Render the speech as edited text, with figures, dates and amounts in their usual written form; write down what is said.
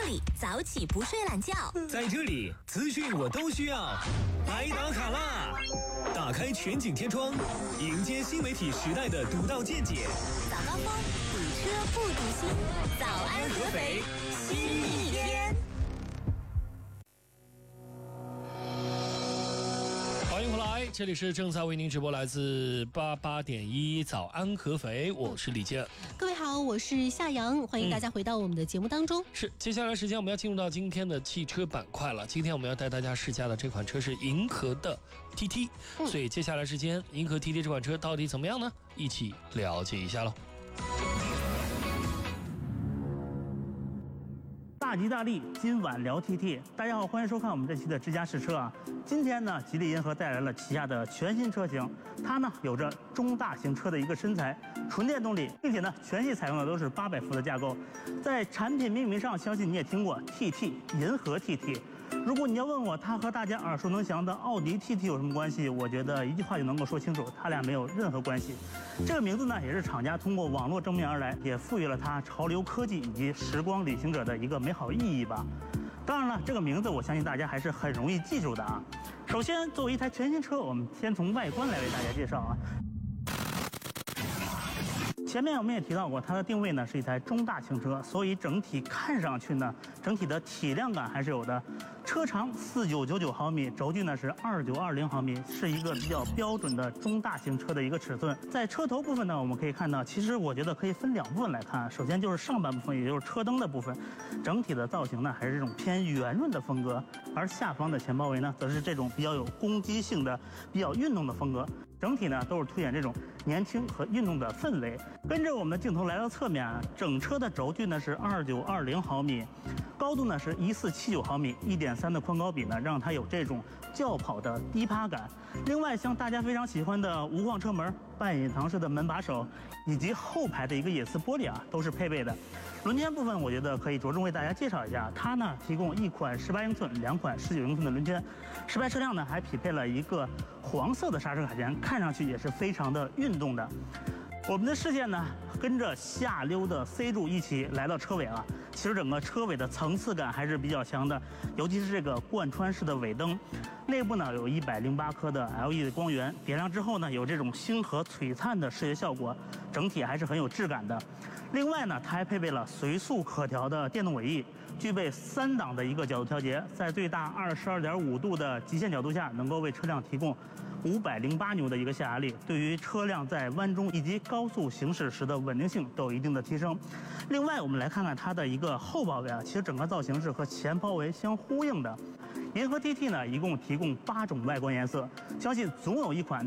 这里早起不睡懒觉， 在这里资讯我都需要，来打卡啦！打开全景天窗，迎接新媒体时代的独到见解。 早高峰，堵车不堵心，早安合肥，新一天。 欢迎回来，这里是正在为您直播来自88.1早安合肥，我是李健。 各位好，我是夏阳，欢迎大家回到我们的节目当中。 是，接下来时间我们要进入到今天的汽车板块了。今天我们要带大家试驾的这款车是银河的 TT，所以接下来时间银河 TT 这款车到底怎么样呢？一起了解一下喽。 大吉大利，今晚聊 TT。大家好，欢迎收看我们这期的之家试车啊。今天呢，吉利银河带来了旗下的全新车型，它呢有着中大型车的一个身材，纯电动力，并且呢全系采用的都是800伏的架构。在产品命名上，相信你也听过 TT 银河 TT。如果你要问我它和大家耳熟能详的奥迪 TT 有什么关系，我觉得一句话就能够说清楚，它俩没有任何关系。这个名字呢，也是厂家通过网络证明而来，也赋予了它潮流科技以及时光旅行者的一个美好意义吧。当然了，这个名字我相信大家还是很容易记住的啊。首先，作为一台全新车，我们先从外观来为大家介绍啊。前面我们也提到过，它的定位呢是一台中大型车，所以整体看上去呢，整体的体量感还是有的。车长4999毫米，轴距呢是2920毫米，是一个比较标准的中大型车的一个尺寸。在车头部分呢，我们可以看到，其实我觉得可以分2部分来看。首先就是上半部分，也就是车灯的部分，整体的造型呢还是这种偏圆润的风格，而下方的前包围呢，则是这种比较有攻击性的、比较运动的风格。整体呢都是凸显这种年轻和运动的氛围。跟着我们的镜头来到侧面啊，整车的轴距呢是2920毫米。高度呢是1479毫米，1.3的宽高比呢，让它有这种轿跑的低趴感。另外，像大家非常喜欢的无框车门、半隐藏式的门把手，以及后排的一个野瓷玻璃啊，都是配备的。轮圈部分，我觉得可以着重为大家介绍一下，它呢提供一款18英寸、2款19英寸的轮圈。实拍车辆呢还匹配了一个黄色的刹车卡钳，看上去也是非常的运动的。我们的视线呢，跟着下溜的 C 柱一起来到车尾啊。其实整个车尾的层次感还是比较强的，尤其是这个贯穿式的尾灯，内部呢有108颗的 LED 光源，点亮之后呢有这种星河璀璨的视觉效果，整体还是很有质感的。另外呢，它还配备了随速可调的电动尾翼，具备3档的一个角度调节，在最大22.5度的极限角度下，能够为车辆提供508牛的一个下压力，对于车辆在弯中以及高速行驶时的稳定性都有一定的提升。另外，我们来看看它的一个后包围啊，其实整个造型是和前包围相呼应的。银河 TT 呢，一共提供8种外观颜色，相信总有一款